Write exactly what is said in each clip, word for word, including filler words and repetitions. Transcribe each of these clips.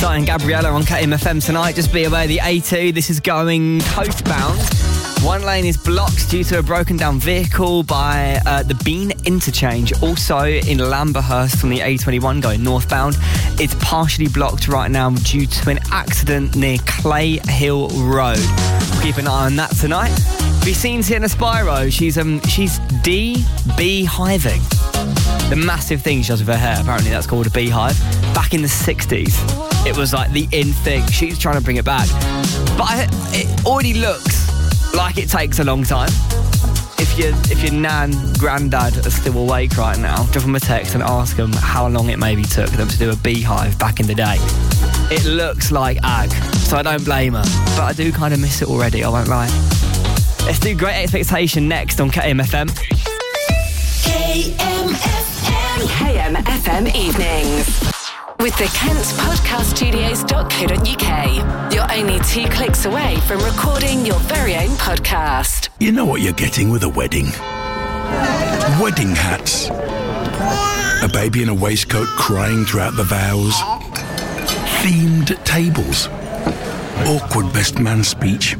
And Gabriella on K M F M tonight. Just be aware the A two, this is going coastbound. One lane is blocked due to a broken down vehicle by uh, the Bean interchange. Also in Lamberhurst on the A twenty-one going northbound. It's partially blocked right now due to an accident near Clay Hill Road. We'll keep an eye on that tonight. Be seen Sienna Spyro. She's um she's de-beehiving. The massive thing she does with her hair, apparently that's called a beehive. Back in the sixties, it was like the in thing. She's trying to bring it back. But I, it already looks like it takes a long time. If your if your nan, granddad are still awake right now, drop them a text and ask them how long it maybe took them to do a beehive back in the day. It looks like ag, so I don't blame her. But I do kind of miss it already, I won't lie. Let's do Great Expectation next on K M F M. K M F M. K M F M Evenings. With the Kent Podcast Studios dot co dot uk. You're only two clicks away from recording your very own podcast. You know what you're getting with a wedding? Wedding hats. A baby in a waistcoat crying throughout the vows. Themed tables. Awkward best man speech.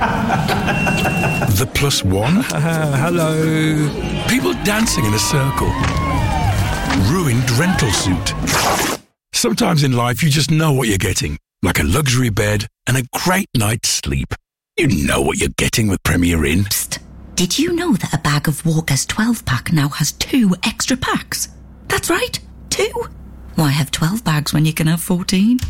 The plus one. Uh, hello. People dancing in a circle. Ruined rental suit. Sometimes in life you just know what you're getting. Like a luxury bed and a great night's sleep. You know what you're getting with Premier Inn. Psst. Did you know that a bag of Walker's twelve pack now has two extra packs? That's right, two. Why have twelve bags when you can have fourteen?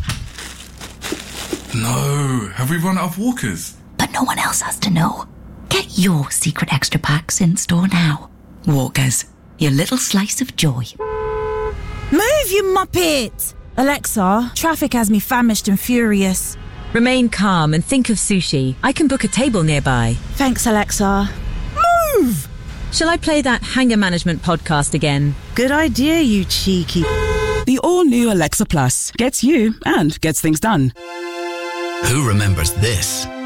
No, have we run out of Walkers? But no one else has to know. Get your secret extra packs in store now. Walkers, your little slice of joy. Move, you muppet! Alexa, traffic has me famished and furious. Remain calm and think of sushi. I can book a table nearby. Thanks, Alexa. Move! Shall I play that Hanger Management podcast again? Good idea, you cheeky... The all-new Alexa Plus gets you and gets things done. Who remembers this?